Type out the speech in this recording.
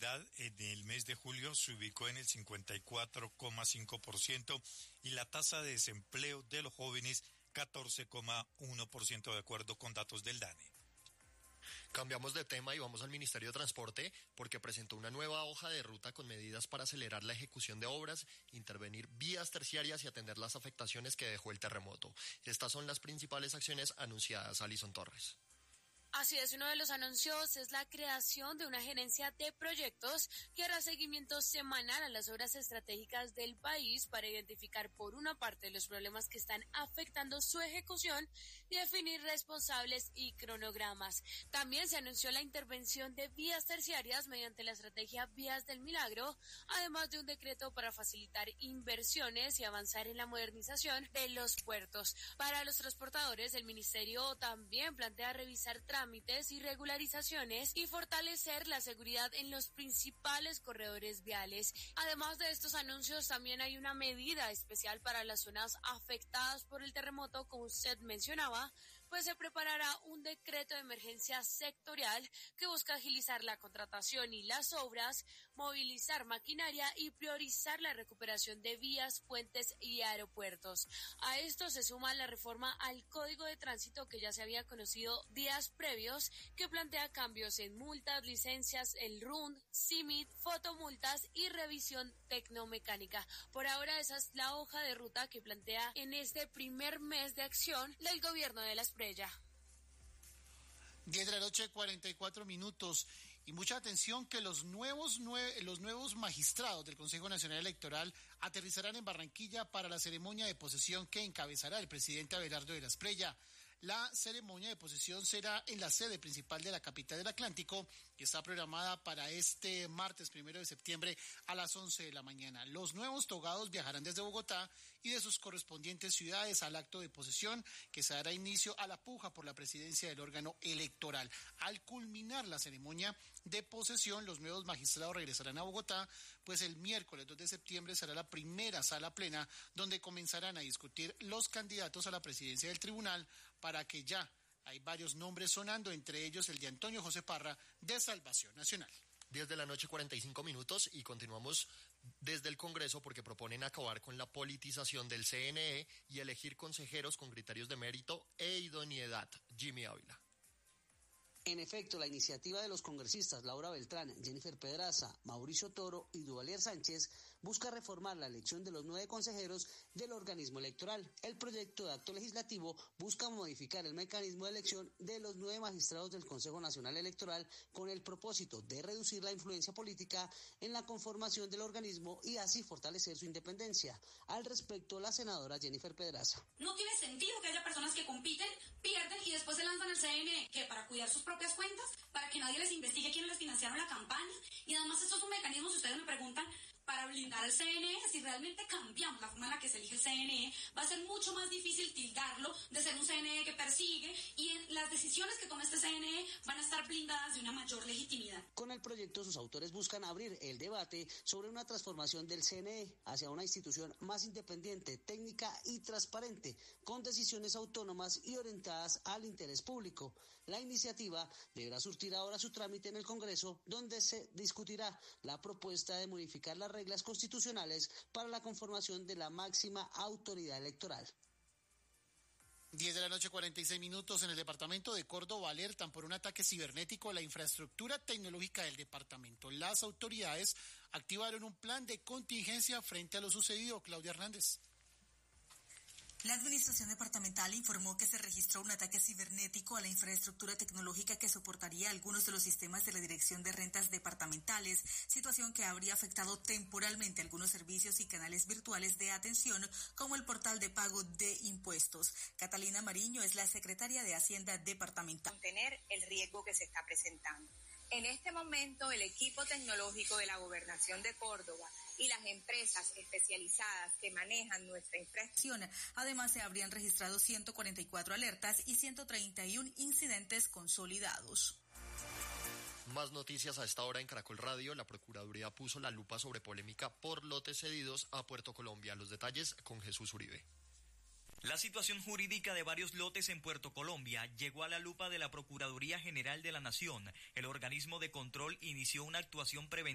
informalidad en el mes de julio se ubicó en el 54,5% y la tasa de desempleo de los jóvenes 14,1% de acuerdo con datos del DANE. Cambiamos de tema y vamos al Ministerio de Transporte porque presentó una nueva hoja de ruta con medidas para acelerar la ejecución de obras, intervenir vías terciarias y atender las afectaciones que dejó el terremoto. Estas son las principales acciones anunciadas. Alison Torres. Así es, uno de los anuncios es la creación de una gerencia de proyectos que hará seguimiento semanal a las obras estratégicas del país para identificar por una parte los problemas que están afectando su ejecución y definir responsables y cronogramas. También se anunció la intervención de vías terciarias mediante la estrategia Vías del Milagro, además de un decreto para facilitar inversiones y avanzar en la modernización de los puertos. Para los transportadores, el ministerio también plantea revisar trámites y regularizaciones y fortalecer la seguridad en los principales corredores viales. Además de estos anuncios, también hay una medida especial para las zonas afectadas por el terremoto, como usted mencionaba, pues se preparará un decreto de emergencia sectorial que busca agilizar la contratación y las obras, movilizar maquinaria y priorizar la recuperación de vías, puentes y aeropuertos. A esto se suma la reforma al Código de Tránsito que ya se había conocido días previos, que plantea cambios en multas, licencias, el RUN, CIMIT, fotomultas y revisión tecnomecánica. Por ahora esa es la hoja de ruta que plantea en este primer mes de acción del gobierno de las Presas. 10 de la noche, 44 minutos. Y mucha atención que los nuevos magistrados del Consejo Nacional Electoral aterrizarán en Barranquilla para la ceremonia de posesión que encabezará el presidente Abelardo de la Espriella. La ceremonia de posesión será en la sede principal de la capital del Atlántico y está programada para este martes 1 de septiembre a las 11 de la mañana. Los nuevos togados viajarán desde Bogotá y de sus correspondientes ciudades al acto de posesión que se dará inicio a la puja por la presidencia del órgano electoral. Al culminar la ceremonia de posesión, los nuevos magistrados regresarán a Bogotá, pues el miércoles 2 de septiembre será la primera sala plena donde comenzarán a discutir los candidatos a la presidencia del tribunal, para que ya hay varios nombres sonando, entre ellos el de Antonio José Parra de Salvación Nacional. 10 de la noche, 45 minutos y continuamos desde el Congreso porque proponen acabar con la politización del CNE y elegir consejeros con criterios de mérito e idoneidad. Jimmy Ávila. En efecto, la iniciativa de los congresistas Laura Beltrán, Jennifer Pedraza, Mauricio Toro y Duvalier Sánchez busca reformar la elección de los 9 consejeros del organismo electoral. El proyecto de acto legislativo busca modificar el mecanismo de elección de los 9 magistrados del Consejo Nacional Electoral con el propósito de reducir la influencia política en la conformación del organismo y así fortalecer su independencia. Al respecto, la senadora Jennifer Pedraza. No tiene sentido que haya personas que compiten, pierden y después se lanzan al CNE, que para cuidar sus propias cuentas, para que nadie les investigue quiénes les financiaron la campaña, y además esto es un mecanismo, si ustedes me preguntan, para blindar al CNE. Si realmente cambiamos la forma en la que se elige el CNE, va a ser mucho más difícil tildarlo de ser un CNE que persigue, y las decisiones que tome este CNE van a estar blindadas de una mayor legitimidad. Con el proyecto, sus autores buscan abrir el debate sobre una transformación del CNE hacia una institución más independiente, técnica y transparente, con decisiones autónomas y orientadas al interés público. La iniciativa deberá surtir ahora su trámite en el Congreso, donde se discutirá la propuesta de modificar las reglas constitucionales para la conformación de la máxima autoridad electoral. 10 de la noche, 46 minutos. En el departamento de Córdoba alertan por un ataque cibernético a la infraestructura tecnológica del departamento. Las autoridades activaron un plan de contingencia frente a lo sucedido. Claudia Hernández. La administración departamental informó que se registró un ataque cibernético a la infraestructura tecnológica que soportaría algunos de los sistemas de la Dirección de Rentas Departamentales, situación que habría afectado temporalmente algunos servicios y canales virtuales de atención, como el portal de pago de impuestos. Catalina Mariño es la secretaria de Hacienda Departamental. Contener el riesgo que se está presentando. En este momento, el equipo tecnológico de la Gobernación de Córdoba y las empresas especializadas que manejan nuestra infraestructura. Además, se habrían registrado 144 alertas y 131 incidentes consolidados. Más noticias a esta hora en Caracol Radio. La Procuraduría puso la lupa sobre polémica por lotes cedidos a Puerto Colombia. Los detalles con Jesús Uribe. La situación jurídica de varios lotes en Puerto Colombia llegó a la lupa de la Procuraduría General de la Nación. El organismo de control inició una actuación preventiva